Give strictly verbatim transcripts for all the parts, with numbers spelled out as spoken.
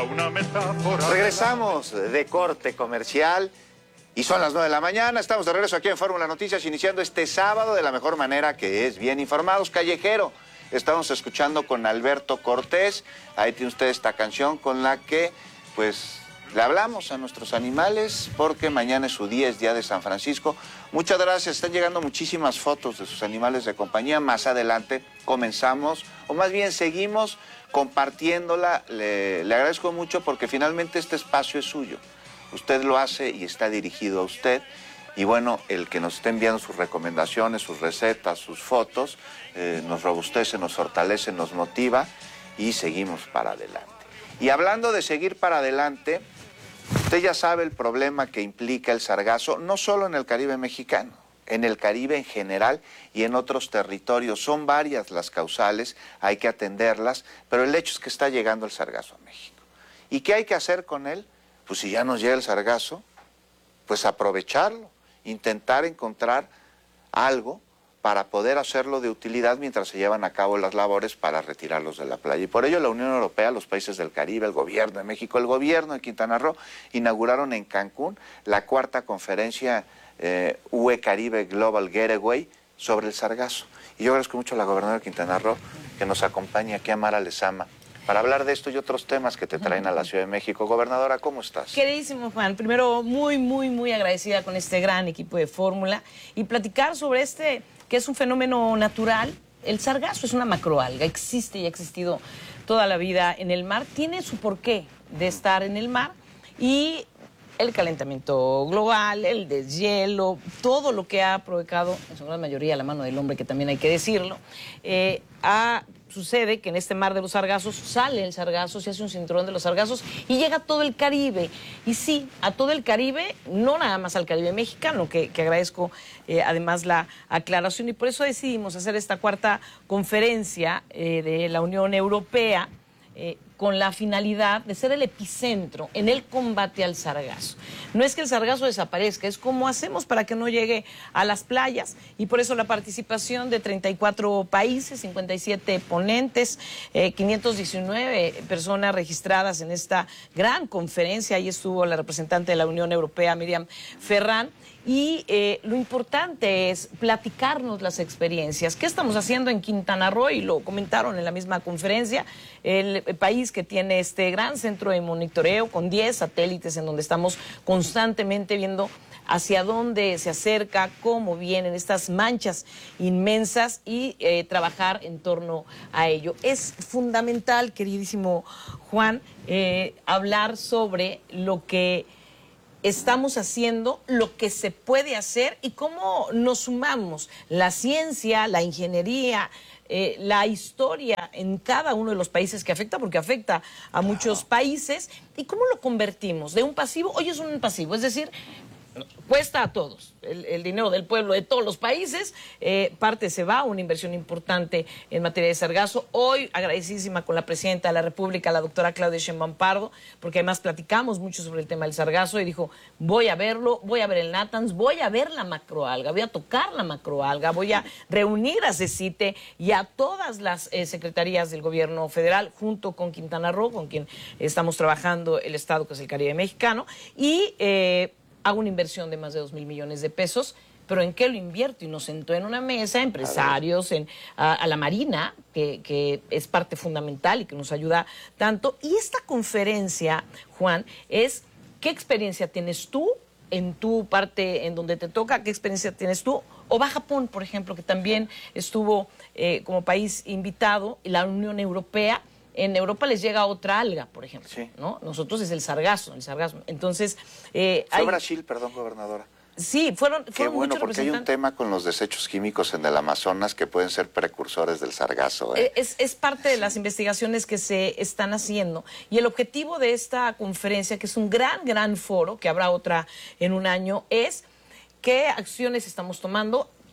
una metáfora. Regresamos de corte comercial y son las nueve de la mañana. Estamos de regreso aquí en Fórmula Noticias, iniciando este sábado de la mejor manera, que es bien informados. Callejero, estamos escuchando con Alberto Cortés. Ahí tiene usted esta canción con la que, pues, le hablamos a nuestros animales, porque mañana es su día, es día de San Francisco. Muchas gracias, están llegando muchísimas fotos de sus animales de compañía. Más adelante comenzamos, o más bien seguimos compartiéndola. Le, le agradezco mucho porque finalmente este espacio es suyo. Usted lo hace y está dirigido a usted. Y bueno, el que nos esté enviando sus recomendaciones, sus recetas, sus fotos, eh, nos robustece, nos fortalece, nos motiva y seguimos para adelante. Y hablando de seguir para adelante, usted ya sabe el problema que implica el sargazo, no solo en el Caribe mexicano, en el Caribe en general y en otros territorios. Son varias las causales, hay que atenderlas, pero el hecho es que está llegando el sargazo a México. ¿Y qué hay que hacer con él? Pues si ya nos llega el sargazo, pues aprovecharlo, intentar encontrar algo para poder hacerlo de utilidad mientras se llevan a cabo las labores para retirarlos de la playa. Y por ello la Unión Europea, los países del Caribe, el gobierno de México, el gobierno de Quintana Roo, inauguraron en Cancún la cuarta conferencia eh, U E Caribe Global Getaway sobre el sargazo. Y yo agradezco mucho a la gobernadora de Quintana Roo que nos acompañe aquí, a Mara Lezama, para hablar de esto y otros temas que te traen a la Ciudad de México. Gobernadora, ¿cómo estás? Queridísimo Juan, primero muy, muy, muy agradecida con este gran equipo de Fórmula y platicar sobre este, que es un fenómeno natural. El sargazo es una macroalga, existe y ha existido toda la vida en el mar, tiene su porqué de estar en el mar y el calentamiento global, el deshielo, todo lo que ha provocado, en su gran mayoría, la mano del hombre, que también hay que decirlo, eh, ha... Sucede que en este mar de los sargazos sale el sargazo, se hace un cinturón de los sargazos y llega a todo el Caribe. Y sí, a todo el Caribe, no nada más al Caribe mexicano, que, que agradezco eh, además la aclaración. Y por eso decidimos hacer esta cuarta conferencia eh, de la Unión Europea eh, con la finalidad de ser el epicentro en el combate al sargazo. No es que el sargazo desaparezca, es cómo hacemos para que no llegue a las playas, y por eso la participación de treinta y cuatro países, cincuenta y siete ponentes, eh, quinientas diecinueve personas registradas en esta gran conferencia. Ahí estuvo la representante de la Unión Europea, Miriam Ferrán. Y eh, lo importante es platicarnos las experiencias. ¿Qué estamos haciendo en Quintana Roo? Y lo comentaron en la misma conferencia. El, el país que tiene este gran centro de monitoreo con diez satélites en donde estamos constantemente viendo hacia dónde se acerca, cómo vienen estas manchas inmensas y eh, trabajar en torno a ello. Es fundamental, queridísimo Juan, eh, hablar sobre lo que estamos haciendo, lo que se puede hacer y cómo nos sumamos la ciencia, la ingeniería, eh, la historia en cada uno de los países que afecta, porque afecta a muchos países, y cómo lo convertimos de un pasivo. Hoy es un pasivo, es decir, cuesta a todos el, el dinero del pueblo de todos los países, eh, parte se va, una inversión importante en materia de sargazo. Hoy agradecidísima con la presidenta de la República, la doctora Claudia Sheinbaum Pardo, porque además platicamos mucho sobre el tema del sargazo y dijo, voy a verlo, voy a ver el Natanz, voy a ver la macroalga, voy a tocar la macroalga, voy a reunir a CECITE y a todas las eh, secretarías del gobierno federal, junto con Quintana Roo, con quien estamos trabajando el estado que es el Caribe mexicano, y eh, hago una inversión de más de dos mil millones de pesos, pero ¿en qué lo invierto? Y nos sentó en una mesa empresarios, en, a, a la Marina, que, que es parte fundamental y que nos ayuda tanto. Y esta conferencia, Juan, es ¿qué experiencia tienes tú en tu parte en donde te toca? ¿Qué experiencia tienes tú? O va Japón, por ejemplo, que también estuvo eh, como país invitado, y la Unión Europea. En Europa les llega otra alga, por ejemplo, sí, ¿no? Nosotros es el sargazo, el sargazo. Entonces, eh, Fue hay... Brasil, perdón, gobernadora. Sí, fueron, fueron Qué bueno, muchos porque hay un tema con los desechos químicos en el Amazonas que pueden ser precursores del sargazo. ¿eh? Es, es parte de las investigaciones que se están haciendo. Y el objetivo de esta conferencia, que es un gran, gran foro, que habrá otra en un año, es qué acciones estamos tomando.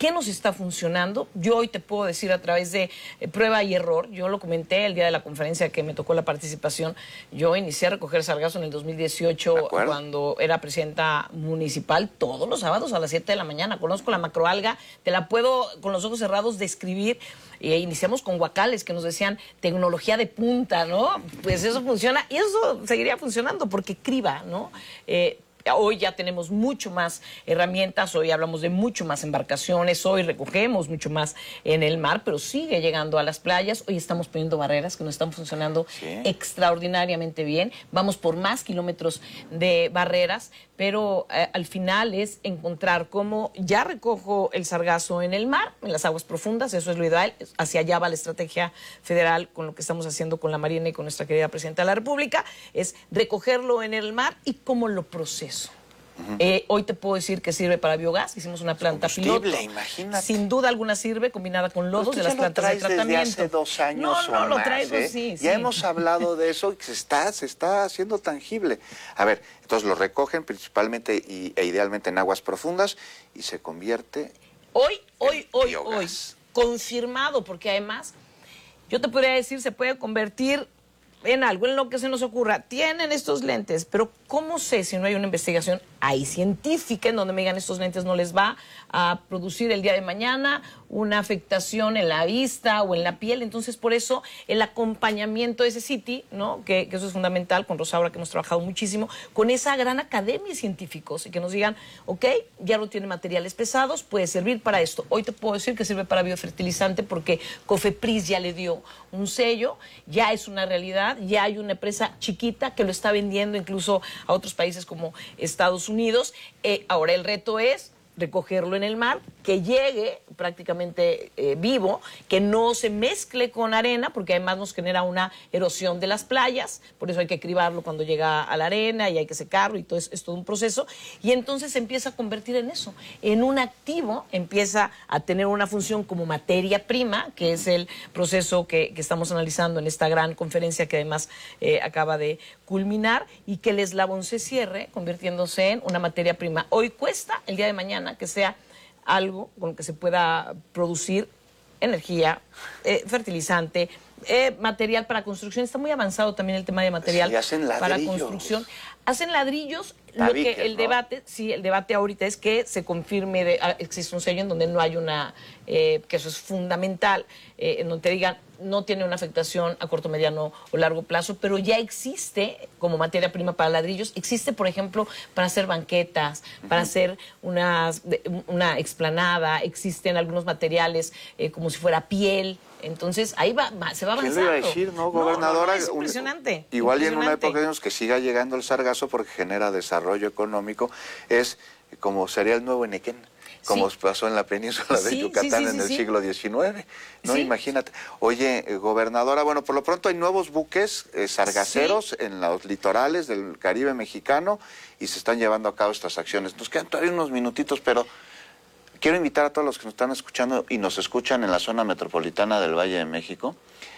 ¿Qué nos está funcionando? Yo hoy te puedo decir a través de eh, prueba y error. Yo lo comenté el día de la conferencia que me tocó la participación. Yo inicié a recoger sargazo en el dos mil dieciocho cuando era presidenta municipal, todos los sábados a las siete de la mañana. Conozco la macroalga, te la puedo con los ojos cerrados describir. E iniciamos con guacales que nos decían tecnología de punta, ¿no? Pues eso funciona y eso seguiría funcionando porque criba, ¿no? Eh, Hoy ya tenemos mucho más herramientas, hoy hablamos de mucho más embarcaciones, hoy recogemos mucho más en el mar, pero sigue llegando a las playas. Hoy estamos poniendo barreras que nos están funcionando sí. extraordinariamente bien. Vamos por más kilómetros de barreras, pero eh, al final es encontrar cómo ya recojo el sargazo en el mar, en las aguas profundas, eso es lo ideal. Hacia allá va la estrategia federal con lo que estamos haciendo con la Marina y con nuestra querida Presidenta de la República, es recogerlo en el mar y cómo lo proceso. Uh-huh. eh, hoy te puedo decir que sirve para biogás. Hicimos una planta piloto. Imagínate. Sin duda alguna sirve, combinada con lodos de las plantas de tratamiento. Desde hace dos años no, no, o lo más, traigo, ¿eh? sí, Ya sí. hemos hablado de eso y se está, se está haciendo tangible. A ver, entonces lo recogen principalmente y, e idealmente en aguas profundas y se convierte Hoy, hoy, hoy, biogás. hoy, confirmado, porque además, yo te podría decir, se puede convertir en algo, en lo que se nos ocurra. Tienen estos lentes, pero ¿cómo sé si no hay una investigación ahí científica en donde me digan estos lentes no les va a producir el día de mañana una afectación en la vista o en la piel? Entonces, por eso el acompañamiento de ese C I T I, ¿no? que, que eso es fundamental, con Rosaura que hemos trabajado muchísimo, con esa gran academia de científicos y que nos digan, ok, ya no tiene materiales pesados, puede servir para esto. Hoy te puedo decir que sirve para biofertilizante porque Cofepris ya le dio un sello, ya es una realidad, ya hay una empresa chiquita que lo está vendiendo incluso a otros países como Estados Unidos. Eh, ahora el reto es recogerlo en el mar, que llegue prácticamente eh, vivo, que no se mezcle con arena, porque además nos genera una erosión de las playas, por eso hay que cribarlo cuando llega a la arena y hay que secarlo y todo es, es todo un proceso, y entonces se empieza a convertir en eso, en un activo, empieza a tener una función como materia prima, que es el proceso que, que estamos analizando en esta gran conferencia que además eh, acaba de culminar, y que el eslabón se cierre convirtiéndose en una materia prima. Hoy cuesta, el día de mañana, que sea algo con lo que se pueda producir energía, eh, fertilizante, eh, material para construcción. Está muy avanzado también el tema de material sí, hacen para construcción. Hacen ladrillos. Tabiques, lo que el ¿no? debate, sí, el debate ahorita es que se confirme, de, ah, existe un sello en donde no hay una, eh, que eso es fundamental, eh, en donde te digan no tiene una afectación a corto, mediano o largo plazo, pero ya existe como materia prima para ladrillos, existe, por ejemplo, para hacer banquetas, uh-huh. para hacer unas, una explanada, existen algunos materiales eh, como si fuera piel. Entonces, ahí va, va se va avanzando. ¿Qué le iba a decir, no, gobernadora? No, no, es impresionante. Un, igual impresionante. Y en una época tenemos que siga llegando el sargazo porque genera desarrollo económico. Es como sería el nuevo Enequén, como sí. pasó en la península de sí, Yucatán sí, sí, en sí, el sí. siglo diecinueve. No, sí. Imagínate. Oye, eh, gobernadora, bueno, por lo pronto hay nuevos buques eh, sargaceros sí. en los litorales del Caribe mexicano y se están llevando a cabo estas acciones. Nos quedan todavía unos minutitos, pero quiero invitar a todos los que nos están escuchando y nos escuchan en la zona metropolitana del Valle de México,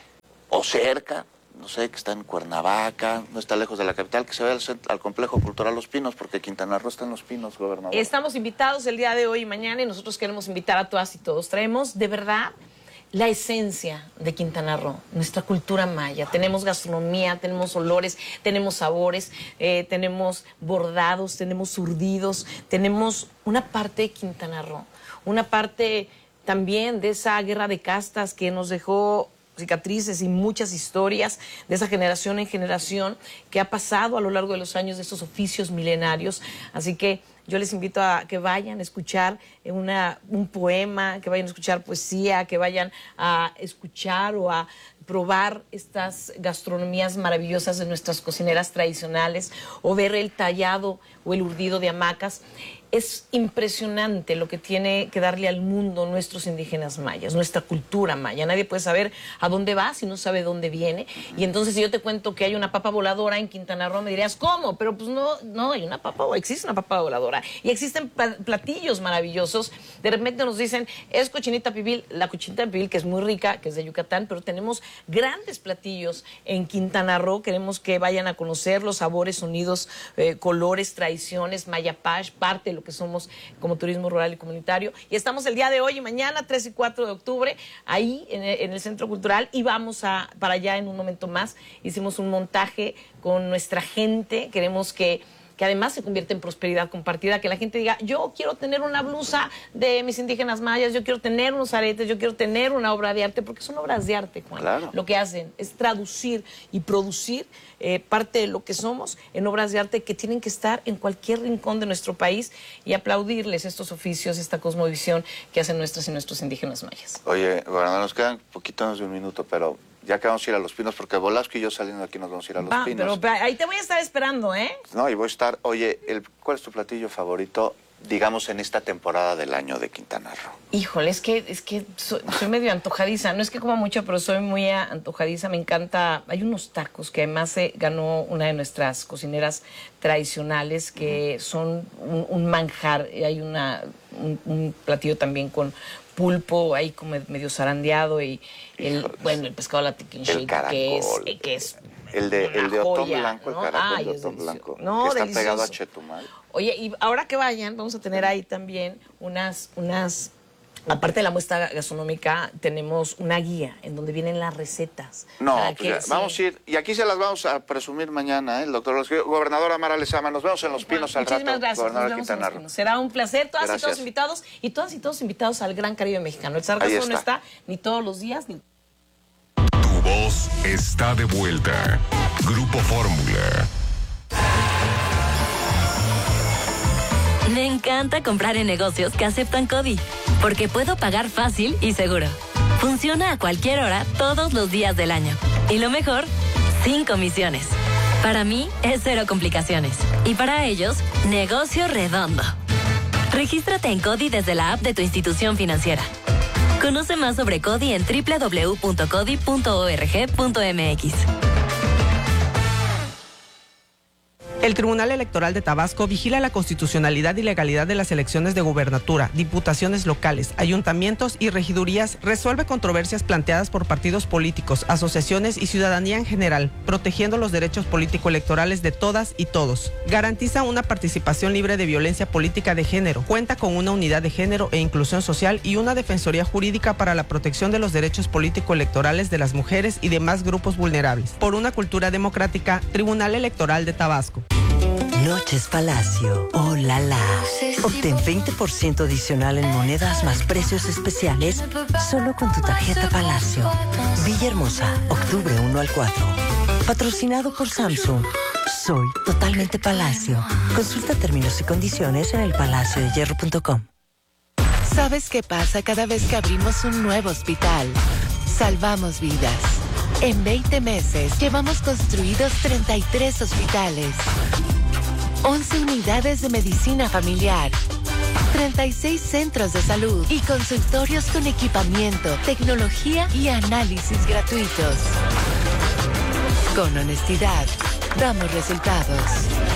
o cerca, no sé, que está en Cuernavaca, no está lejos de la capital, que se vaya al, al Complejo Cultural Los Pinos, porque Quintana Roo está en Los Pinos, gobernador. Estamos invitados el día de hoy y mañana, y nosotros queremos invitar a todas y todos. Traemos, de verdad, la esencia de Quintana Roo, nuestra cultura maya. Tenemos gastronomía, tenemos olores, tenemos sabores, eh, tenemos bordados, tenemos surdidos, tenemos una parte de Quintana Roo, una parte también de esa guerra de castas que nos dejó cicatrices y muchas historias de esa generación en generación que ha pasado a lo largo de los años de estos oficios milenarios. Así que yo les invito a que vayan a escuchar una, un poema, que vayan a escuchar poesía, que vayan a escuchar o a probar estas gastronomías maravillosas de nuestras cocineras tradicionales, o ver el tallado o el urdido de hamacas. Es impresionante lo que tiene que darle al mundo nuestros indígenas mayas, nuestra cultura maya. Nadie puede saber a dónde va si no sabe dónde viene. Y entonces, si yo te cuento que hay una papa voladora en Quintana Roo, me dirías, ¿cómo? Pero pues no, no hay una papa, o existe una papa voladora. Y existen platillos maravillosos. De repente nos dicen, es cochinita pibil, la cochinita pibil, que es muy rica, que es de Yucatán, pero tenemos grandes platillos en Quintana Roo. Queremos que vayan a conocer los sabores, sonidos, eh, colores, tradiciones, mayapash, parte de lo lo que somos como turismo rural y comunitario. Y estamos el día de hoy y mañana, tres y cuatro de octubre, ahí en el, en el Centro Cultural, y vamos a para allá en un momento más. Hicimos un montaje con nuestra gente, queremos que que además se convierte en prosperidad compartida, que la gente diga, yo quiero tener una blusa de mis indígenas mayas, yo quiero tener unos aretes, yo quiero tener una obra de arte, porque son obras de arte, Juan. Claro. Lo que hacen es traducir y producir eh, parte de lo que somos en obras de arte que tienen que estar en cualquier rincón de nuestro país, y aplaudirles estos oficios, esta cosmovisión que hacen nuestras y nuestros indígenas mayas. Oye, gobernador, nos quedan poquito menos de un minuto, pero ya que vamos a ir a Los Pinos, porque Velasco y yo saliendo de aquí nos vamos a ir a Los Va, Pinos. pero ahí te voy a estar esperando, ¿eh? No, y voy a estar, oye, el, ¿cuál es tu platillo favorito, digamos, en esta temporada del año de Quintana Roo? Híjole, es que, es que soy, soy medio antojadiza. No es que coma mucho, pero soy muy antojadiza. Me encanta. Hay unos tacos que además se ganó una de nuestras cocineras tradicionales, que uh-huh. son un, un manjar. Hay una, un, un platillo también con pulpo ahí como medio zarandeado, y el, Híjoles. bueno, el pescado a la tiquinche, que es, que es el de, el de otón blanco, ¿no? el caracol Ay, de otón blanco, no, que está delicioso. pegado a Chetumal. Oye, y ahora que vayan, vamos a tener ahí también unas, unas, aparte de la muestra gastronómica, tenemos una guía en donde vienen las recetas. No, pues que, ya, sí. vamos a ir, y aquí se las vamos a presumir mañana, ¿eh? El doctor Gobernadora Mara Lezama, nos vemos en Los Pinos al rato. Muchísimas gracias, Gobernador nos vemos Quintana en Los Roo. Pinos. Será un placer, todas Gracias. y todos invitados, y todas y todos invitados al Gran Caribe Mexicano. El sargazo está. no está ni todos los días, ni... Tu voz está de vuelta. Grupo Fórmula. Me encanta comprar en negocios que aceptan CODI, porque puedo pagar fácil y seguro. Funciona a cualquier hora, todos los días del año. Y lo mejor, sin comisiones. Para mí, es cero complicaciones. Y para ellos, negocio redondo. Regístrate en CODI desde la app de tu institución financiera. Conoce más sobre CODI en doble u doble u doble u punto codi punto org punto mx. El Tribunal Electoral de Tabasco vigila la constitucionalidad y legalidad de las elecciones de gubernatura, diputaciones locales, ayuntamientos y regidurías, resuelve controversias planteadas por partidos políticos, asociaciones y ciudadanía en general, protegiendo los derechos político-electorales de todas y todos. Garantiza una participación libre de violencia política de género, cuenta con una unidad de género e inclusión social y una defensoría jurídica para la protección de los derechos político-electorales de las mujeres y demás grupos vulnerables. Por una cultura democrática, Tribunal Electoral de Tabasco. Noches Palacio, oh la la. Obtén veinte por ciento adicional en monedas más precios especiales solo con tu tarjeta Palacio. Villahermosa, octubre uno al cuatro. Patrocinado por Samsung. Soy totalmente Palacio. Consulta términos y condiciones en el palacio de hierro punto com. ¿Sabes qué pasa cada vez que abrimos un nuevo hospital? Salvamos vidas. En veinte meses llevamos construidos treinta y tres hospitales, once unidades de medicina familiar, treinta y seis centros de salud y consultorios con equipamiento, tecnología y análisis gratuitos. Con honestidad, damos resultados.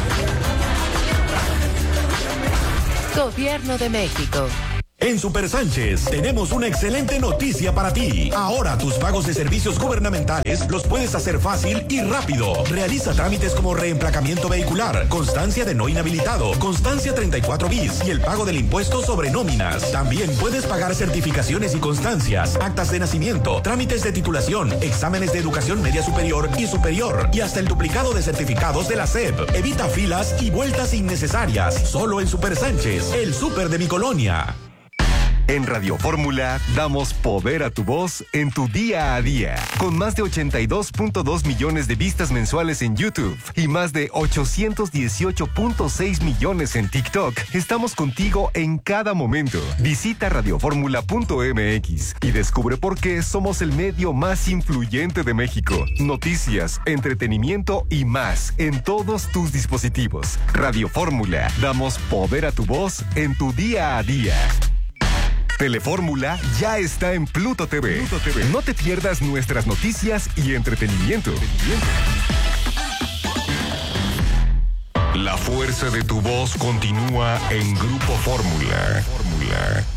Gobierno de México. En Super Sánchez tenemos una excelente noticia para ti. Ahora tus pagos de servicios gubernamentales los puedes hacer fácil y rápido. Realiza trámites como reemplacamiento vehicular, constancia de no inhabilitado, constancia treinta y cuatro bis y el pago del impuesto sobre nóminas. También puedes pagar certificaciones y constancias, actas de nacimiento, trámites de titulación, exámenes de educación media superior y superior y hasta el duplicado de certificados de la S E P. Evita filas y vueltas innecesarias. Solo en Super Sánchez, el súper de mi colonia. En Radio Fórmula damos poder a tu voz en tu día a día. Con más de ochenta y dos punto dos millones de vistas mensuales en YouTube y más de ochocientos dieciocho punto seis millones en TikTok, estamos contigo en cada momento. Visita radioformula punto mx y descubre por qué somos el medio más influyente de México. Noticias, entretenimiento y más en todos tus dispositivos. Radio Fórmula, damos poder a tu voz en tu día a día. Telefórmula ya está en Pluto T V. Pluto T V. No te pierdas nuestras noticias y entretenimiento. La fuerza de tu voz continúa en Grupo Fórmula. Fórmula.